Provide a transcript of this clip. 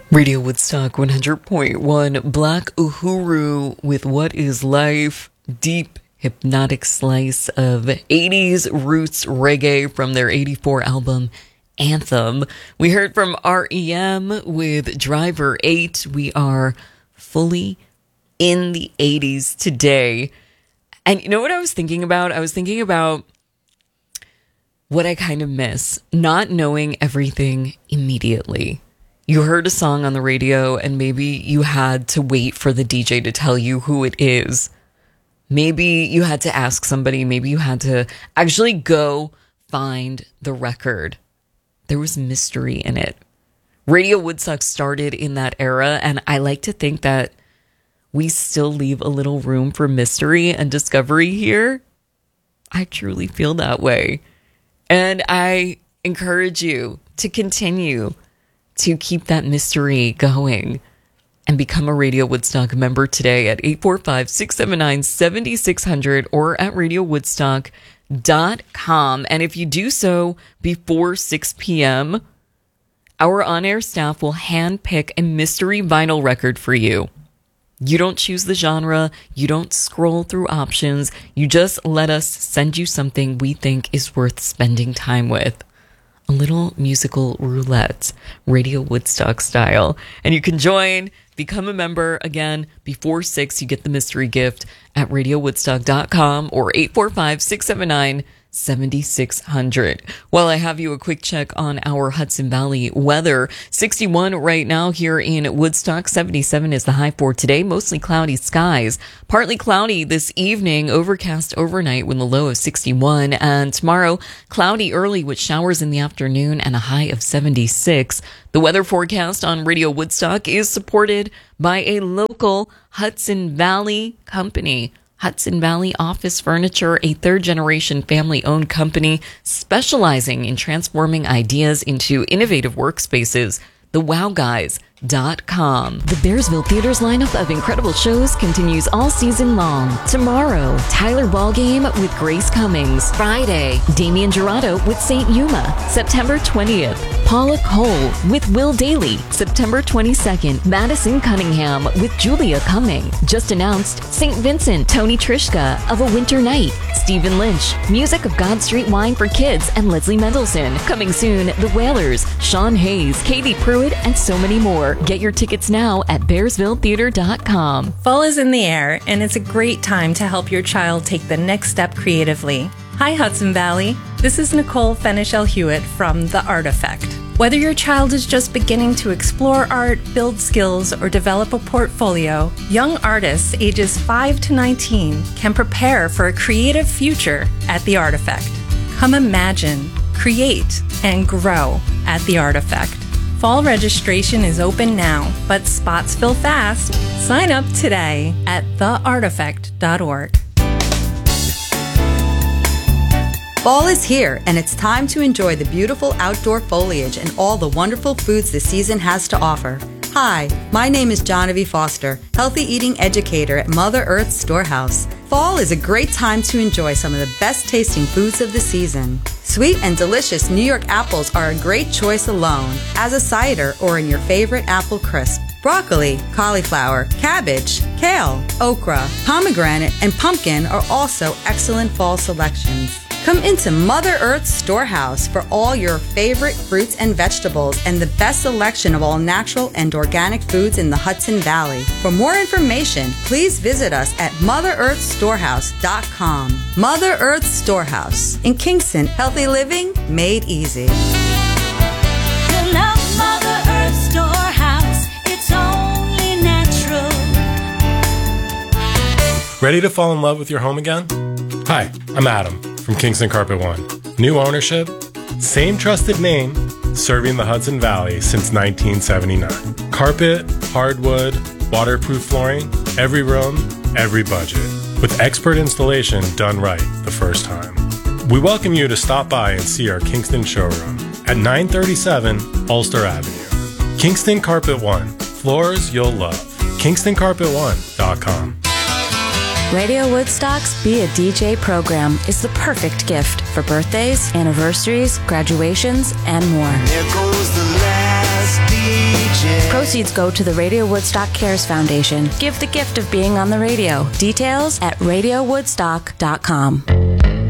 Radio Woodstock 100.1, Black Uhuru with What Is Life, deep hypnotic slice of 80s roots reggae from their 84 album Anthem. We heard from REM with Driver 8. We are fully in the 80s today. And you know what I was thinking about? I was thinking about what I kind of miss, not knowing everything immediately. You heard a song on the radio and maybe you had to wait for the DJ to tell you who it is. Maybe you had to ask somebody. Maybe you had to actually go find the record. There was mystery in it. Radio Woodstock started in that era, and I like to think that we still leave a little room for mystery and discovery here. I truly feel that way. And I encourage you to continue to keep that mystery going and become a Radio Woodstock member today at 845-679-7600 or at radiowoodstock.com. And if you do so before 6 p.m., our on-air staff will handpick a mystery vinyl record for you. You don't choose the genre. You don't scroll through options. You just let us send you something we think is worth spending time with. A little musical roulette, Radio Woodstock style. And you can join, become a member again before 6. You get the mystery gift at radiowoodstock.com or 845-679-7600. While I have you, a quick check on our Hudson Valley weather. 61 right now here in Woodstock. 77 is the high for today. Mostly cloudy skies. Partly cloudy this evening. Overcast overnight with a low of 61. And tomorrow, cloudy early with showers in the afternoon and a high of 76. The weather forecast on Radio Woodstock is supported by a local Hudson Valley company. Hudson Valley Office Furniture, a third-generation family-owned company specializing in transforming ideas into innovative workspaces. TheWowGuys.com. The Bearsville Theater's lineup of incredible shows continues all season long. Tomorrow, Tyler Ballgame with Grace Cummings. Friday, Damian Gerardo with St. Yuma. September 20th, Paula Cole with Will Daly. September 22nd, Madison Cunningham with Julia Cumming. Just announced, St. Vincent, Tony Trishka of A Winter Night. Stephen Lynch, music of God Street Wine for Kids, and Leslie Mendelson. Coming soon, The Wailers, Sean Hayes, Katie Pruitt, and so many more. Get your tickets now at bearsvilletheater.com. Fall is in the air, and it's a great time to help your child take the next step creatively. Hi, Hudson Valley. This is Nicole Fenichel Hewitt from The Artifact. Whether your child is just beginning to explore art, build skills, or develop a portfolio, young artists ages 5 to 19 can prepare for a creative future at The Artifact. Come imagine, create, and grow at The Artifact. Fall registration is open now, but spots fill fast. Sign up today at theartifact.org. Fall is here, and it's time to enjoy the beautiful outdoor foliage and all the wonderful foods the season has to offer. Hi, my name is Genevieve Foster, healthy eating educator at Mother Earth Storehouse. Fall is a great time to enjoy some of the best tasting foods of the season. Sweet and delicious New York apples are a great choice alone, as a cider, or in your favorite apple crisp. Broccoli, cauliflower, cabbage, kale, okra, pomegranate, and pumpkin are also excellent fall selections. Come into Mother Earth Storehouse for all your favorite fruits and vegetables and the best selection of all natural and organic foods in the Hudson Valley. For more information, please visit us at motherearthstorehouse.com. Mother Earth Storehouse in Kingston, healthy living made easy. You love Mother Earth Storehouse, it's only natural. Ready to fall in love with your home again? Hi, I'm Adam from Kingston Carpet One. New ownership, same trusted name, serving the Hudson Valley since 1979. Carpet, hardwood, waterproof flooring, every room, every budget. With expert installation done right the first time. We welcome you to stop by and see our Kingston showroom at 937 Ulster Avenue. Kingston Carpet One, floors you'll love. KingstonCarpet1.com. Radio Woodstock's Be a DJ program is the perfect gift for birthdays, anniversaries, graduations, and more. There goes the last DJ. Proceeds go to the Radio Woodstock Cares Foundation. Give the gift of being on the radio. Details at radiowoodstock.com.